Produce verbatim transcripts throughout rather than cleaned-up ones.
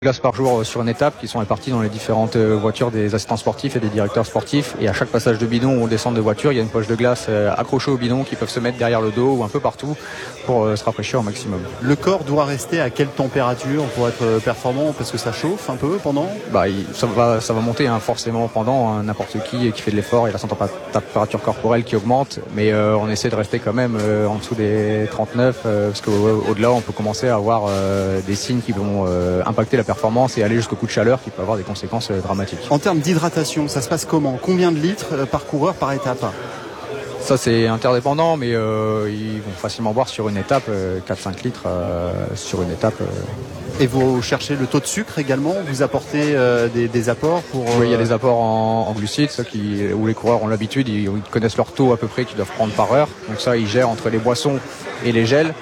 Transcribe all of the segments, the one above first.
glaces par jour sur une étape qui sont réparties dans les différentes voitures des assistants sportifs et des directeurs sportifs. Et à chaque passage de bidon où on descend de voiture, il y a une poche de glace accrochée au bidon qui peuvent se mettre derrière le dos ou un peu partout pour se rafraîchir au maximum. Le corps doit rester à quelle température pour être performant? Parce que ça chauffe un peu pendant bah, ça, va, ça va monter hein, forcément pendant. Hein, n'importe qui qui fait de l'effort, il a sa température corporelle qui augmente. Mais euh, on essaie de rester quand même euh, en dessous des trente-neuf euh, parce qu'au-delà, on peut commencer à avoir euh, des signes qui vont euh, impacter la performance et aller jusqu'au coup de chaleur qui peut avoir des conséquences euh, dramatiques. En termes d'hydratation, ça se passe comment? Combien de litres euh, par coureur par étape? Ça c'est interdépendant, mais euh, ils vont facilement boire sur une étape euh, quatre à cinq litres euh, sur une étape. Euh. Et vous cherchez le taux de sucre également? Vous apportez euh, des, des apports pour... Euh... Oui, il y a des apports en, en glucides, ça qui, où les coureurs ont l'habitude, ils, ils connaissent leur taux à peu près qu'ils doivent prendre par heure. Donc ça, ils gèrent entre les boissons et les gels.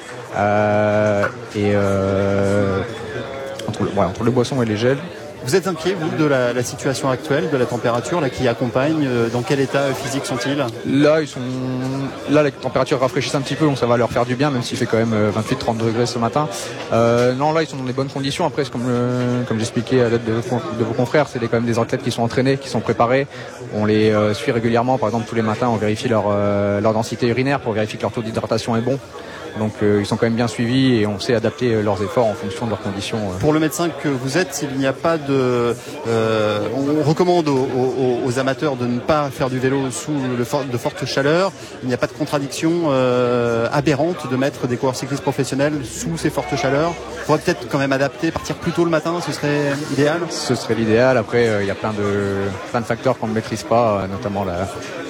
Euh, et euh, entre, ouais, entre les boissons et les gels. Vous êtes inquiet, vous, de la, la situation actuelle, de la température là, qui accompagne? Dans quel état physique sont-ils? Là, ils sont... Là, les températures rafraîchissent un petit peu, donc ça va leur faire du bien, même s'il fait quand même vingt-huit à trente degrés ce matin. Euh, non, là, ils sont dans des bonnes conditions. Après, c'est comme, le... comme j'expliquais à l'aide de, de vos confrères, c'est quand même des athlètes qui sont entraînés, qui sont préparés. On les euh, suit régulièrement. Par exemple, tous les matins, on vérifie leur, euh, leur densité urinaire pour vérifier que leur taux d'hydratation est bon. Donc euh, ils sont quand même bien suivis et on sait adapter euh, leurs efforts en fonction de leurs conditions. Euh. Pour le médecin que vous êtes, il n'y a pas de... Euh, on recommande aux, aux, aux amateurs de ne pas faire du vélo sous le for- de fortes chaleurs. Il n'y a pas de contradiction euh, aberrante de mettre des coureurs cyclistes professionnels sous ces fortes chaleurs. Il faudrait peut-être quand même adapter, partir plus tôt le matin, ce serait idéal. Ce serait l'idéal. Après, il euh, y a plein de, plein de facteurs qu'on ne maîtrise pas, euh, notamment la...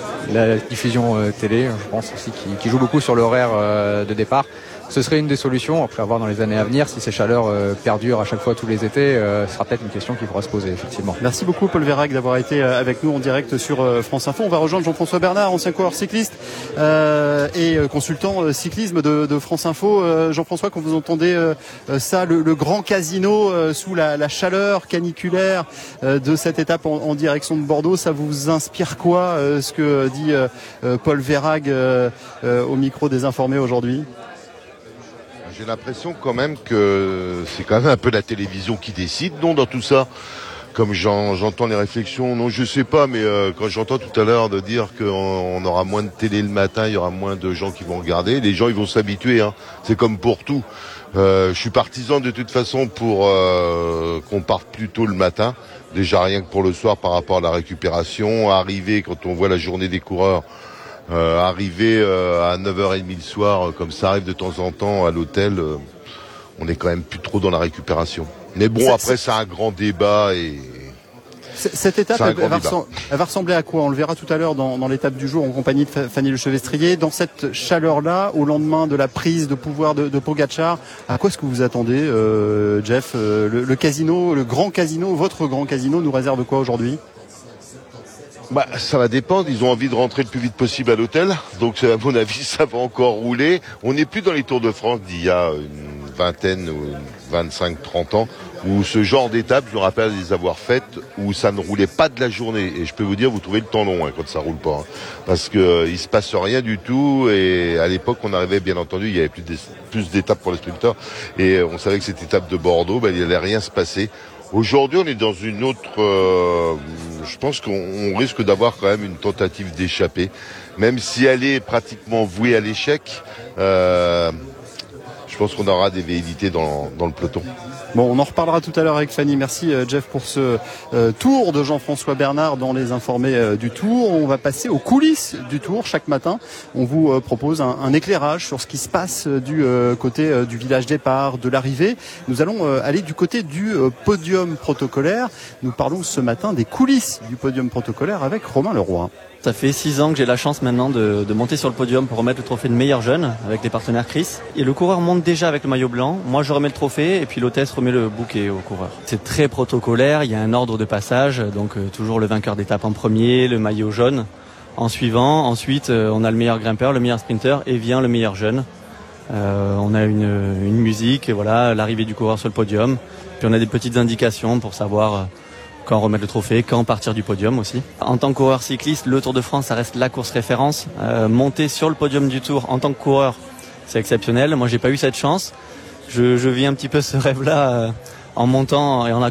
la diffusion euh, télé, je pense aussi, qui, qui joue beaucoup sur l'horaire euh, de départ. Ce serait une des solutions. Après, à voir dans les années à venir, si ces chaleurs euh, perdurent à chaque fois tous les étés, euh, ce sera peut-être une question qu'il faudra se poser, effectivement. Merci beaucoup, Paul Verhaeghe, d'avoir été avec nous en direct sur euh, France Info. On va rejoindre Jean-François Bernard, ancien coureur cycliste euh, et euh, consultant euh, cyclisme de, de France Info. Euh, Jean-François, quand vous entendez euh, ça, le, le grand casino euh, sous la, la chaleur caniculaire euh, de cette étape en, en direction de Bordeaux, ça vous inspire quoi, euh, ce que dit euh, Paul Verhaeghe euh, euh, au micro des Informés aujourd'hui? J'ai l'impression quand même que c'est quand même un peu la télévision qui décide, non, dans tout ça. Comme j'en, j'entends les réflexions, non, je sais pas, mais euh, quand j'entends tout à l'heure de dire qu'on on aura moins de télé le matin, il y aura moins de gens qui vont regarder, les gens ils vont s'habituer, hein. C'est comme pour tout. Euh, je suis partisan de toute façon pour euh, qu'on parte plus tôt le matin. Déjà rien que pour le soir par rapport à la récupération, arriver quand on voit la journée des coureurs. Euh, arriver euh, à neuf heures trente le soir, euh, comme ça arrive de temps en temps à l'hôtel, euh, on est quand même plus trop dans la récupération. Mais bon, c'est, après, c'est un grand débat et... Cette étape, elle, elle, va ressem- elle va ressembler à quoi? On le verra tout à l'heure dans, dans l'étape du jour en compagnie de Fanny Lechevestrier. Dans cette chaleur-là, au lendemain de la prise de pouvoir de, de Pogačar, à quoi est-ce que vous attendez, euh, Jeff? euh, le, le casino, le grand casino, votre grand casino nous réserve quoi aujourd'hui? Bah, ça va dépendre. Ils ont envie de rentrer le plus vite possible à l'hôtel. Donc, à mon avis, ça va encore rouler. On n'est plus dans les Tours de France d'il y a une vingtaine ou vingt-cinq, trente ans, où ce genre d'étape, je me rappelle les avoir faites, où ça ne roulait pas de la journée. Et je peux vous dire, vous trouvez le temps long, hein, quand ça roule pas. Hein. Parce que, euh, il se passe rien du tout. Et à l'époque, on arrivait, bien entendu, il y avait plus, d'é- plus d'étapes pour les sprinteurs. Et on savait que cette étape de Bordeaux, bah, il allait rien se passer. Aujourd'hui, on est dans une autre... Euh, je pense qu'on risque d'avoir quand même une tentative d'échapper. Même si elle est pratiquement vouée à l'échec, euh, je pense qu'on aura des velléités dans, dans le peloton. Bon, on en reparlera tout à l'heure avec Fanny. Merci euh, Jeff pour ce euh, tour de Jean-François Bernard dans les Informés euh, du Tour. On va passer aux coulisses du Tour. Chaque matin, on vous euh, propose un, un éclairage sur ce qui se passe euh, du euh, côté euh, du village départ, de l'arrivée. Nous allons euh, aller du côté du euh, podium protocolaire. Nous parlons ce matin des coulisses du podium protocolaire avec Romain Leroy. Ça fait six ans que j'ai la chance maintenant de, de monter sur le podium pour remettre le trophée de meilleur jeune avec les partenaires Chris. Et le coureur monte déjà avec le maillot blanc. Moi, je remets le trophée et puis l'hôtesse remet le bouquet au coureur. C'est très protocolaire. Il y a un ordre de passage. Donc, euh, toujours le vainqueur d'étape en premier, le maillot jaune en suivant. Ensuite, euh, on a le meilleur grimpeur, le meilleur sprinter et vient le meilleur jeune. Euh, on a une, une musique, et voilà, l'arrivée du coureur sur le podium. Puis on a des petites indications pour savoir... Euh, quand remettre le trophée, quand partir du podium aussi. En tant que coureur cycliste, le Tour de France, ça reste la course référence. Euh, monter sur le podium du Tour en tant que coureur, c'est exceptionnel. Moi, j'ai pas eu cette chance. Je, je vis un petit peu ce rêve-là euh, en montant et en